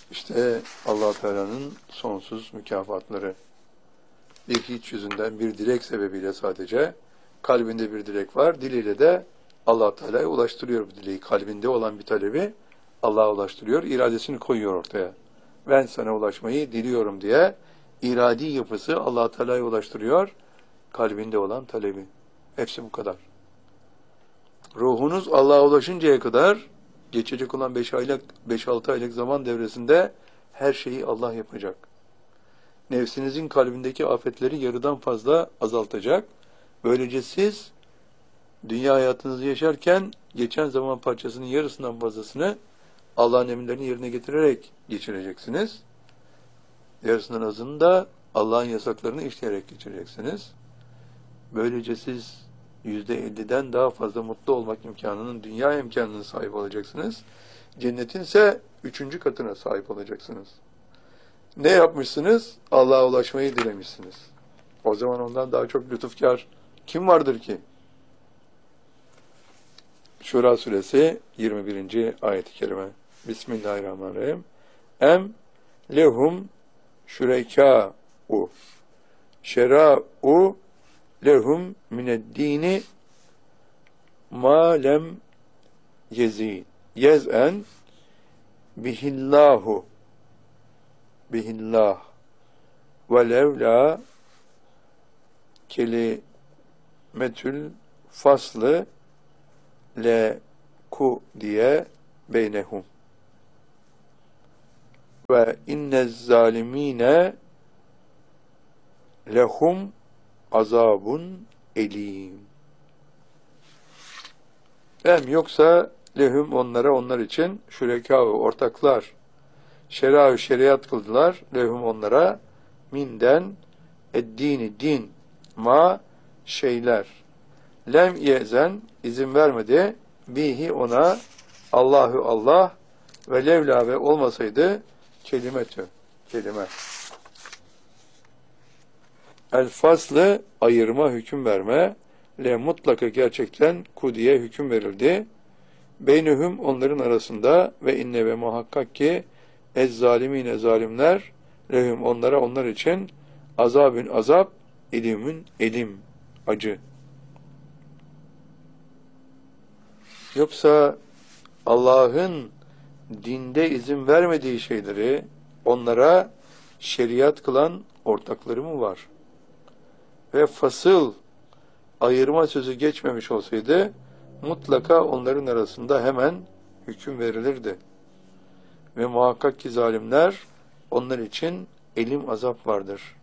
İşte Allah Teala'nın sonsuz mükafatları. Bir hiç yüzünden bir dilek sebebiyle sadece kalbinde bir dilek var. Diliyle de Allah Teala'ya ulaştırıyor bu dileği. Kalbinde olan bir talebi Allah'a ulaştırıyor. İradesini koyuyor ortaya. Ben sana ulaşmayı diliyorum diye iradi yapısı Allah Teala'ya ulaştırıyor. Kalbinde olan talebi. Hepsi bu kadar. Ruhunuz Allah'a ulaşıncaya kadar geçecek olan 5-6 aylık zaman devresinde her şeyi Allah yapacak. Nefsinizin kalbindeki afetleri yarıdan fazla azaltacak. Böylece siz dünya hayatınızı yaşarken geçen zaman parçasının yarısından fazlasını Allah'ın emirlerini yerine getirerek geçireceksiniz. Yarısından azını da Allah'ın yasaklarını işleyerek geçireceksiniz. Böylece siz %50'den daha fazla mutlu olmak imkanının, dünya imkanının sahip olacaksınız. Cennetin ise 3. katına sahip olacaksınız. Ne yapmışsınız? Allah'a ulaşmayı dilemişsiniz. O zaman ondan daha çok lütufkar kim vardır ki? Şura suresi 21. ayet-i kerime. Bismillahirrahmanirrahim. Em lehum şurekâ'u şerâ'u lehum mineddini ma lem yez'en bihillah ve levla kelimetül faslı le ku diye beynehum ve innez zalimine lehum azabun elim. Yoksa lehum onlara, onlar için şurekâ ortaklar, şeriat kıldılar, lehum onlara minden eddini din ma şeyler lem yezen izin vermedi bihi ona Allahu Allah ve levla ve olmasaydı kelime el faslı ayırma, hüküm verme, le mutlaka gerçekten kudiye hüküm verildi. Beynühüm onların arasında ve inne ve muhakkak ki ez zalimine zalimler lehum onlara, onlar için azabün azap, elimün elim acı. Yoksa Allah'ın dinde izin vermediği şeyleri onlara şeriat kılan ortakları mı var? Ve fasıl ayırma sözü geçmemiş olsaydı mutlaka onların arasında hemen hüküm verilirdi. Ve muhakkak ki zalimler, onlar için elim azap vardır.